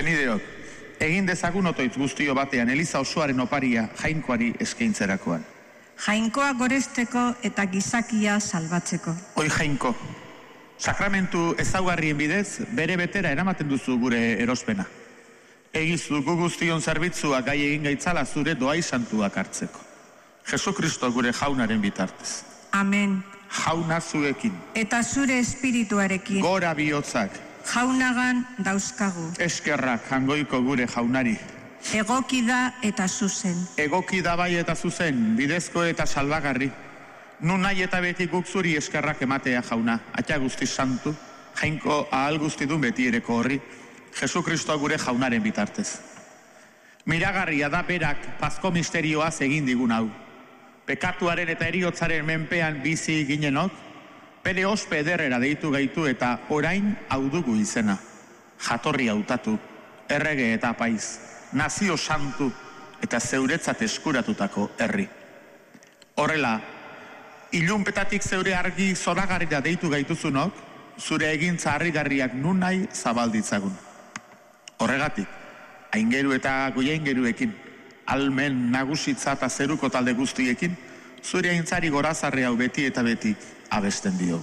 Senideok, egin dezagun otoitz guztio batean Eliza osoaren oparia jainkoari eskaintzerakoan. Jainkoa goresteko eta gizakia salbatzeko. Oi jainko, sakramentu ezaugarrien bidez bere betera eramaten duzu gure erospena. Egizu gu guztion zerbitzua gai egin gaitzala zure doai santuak hartzeko. Jesukristo gure jaunaren bitartez. Amen. Jauna zuekin. Eta zure espirituarekin. Gora bihotzak. Jaunagan dauzkagu. Eskerrak jangoiko gure jaunari. Egoki da eta zuzen. Egoki da bai eta zuzen, bidezko eta salbagarri. Nun nahi eta beti guk zuri eskerrak ematea jauna. Atia guzti santu, jainko ahal guzti du beti ereko horri. Jesukristo gure jaunaren bitartez. Miragarria da berak pazko misterioaz egin digun hau. Pekatuaren eta heriotzaren menpean bizi ginenok, bere ospe ederrera deitu gaitu eta orain hau dugu izena. Jatorri hautatu, errege eta apaiz, nazio santu eta zeuretzat eskuratutako herri. Horrela, ilunpetatik zeure argi zoragarrira deitu gaituzunok, zure egintza harrigarriak nun nahi zabalditzagun. Horregatik, aingeru eta goiaingeruekin, almen nagusitza eta zeruko talde guztiekin, zure aintzari gorazarre hau beti eta beti abesten diogu.